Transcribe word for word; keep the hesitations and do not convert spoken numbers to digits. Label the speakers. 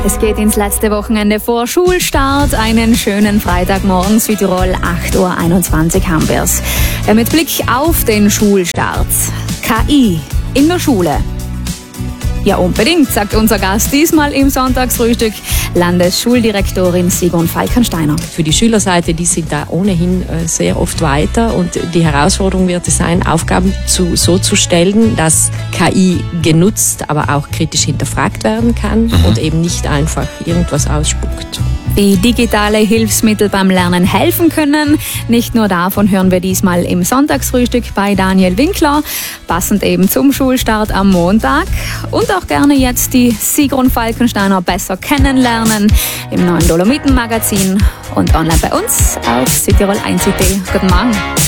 Speaker 1: Es geht ins letzte Wochenende vor Schulstart. Einen schönen Freitagmorgen, Südtirol, acht Uhr einundzwanzig haben wir's. Mit Blick auf den Schulstart. K I in der Schule. Ja, unbedingt, sagt unser Gast diesmal im Sonntagsfrühstück, Landesschuldirektorin Sigrun Falkensteiner.
Speaker 2: Für die Schülerseite, die sind da ohnehin sehr oft weiter und die Herausforderung wird es sein, Aufgaben zu, so zu stellen, dass K I genutzt, aber auch kritisch hinterfragt werden kann mhm. und eben nicht einfach irgendwas ausspuckt.
Speaker 1: Wie digitale Hilfsmittel beim Lernen helfen können. Nicht nur davon hören wir diesmal im Sonntagsfrühstück bei Daniel Winkler, passend eben zum Schulstart am Montag. Und auch gerne jetzt die Sigrun Falkensteiner besser kennenlernen im neuen Dolomiten-Magazin und online bei uns auf Südtirol eins punkt at. Guten Morgen.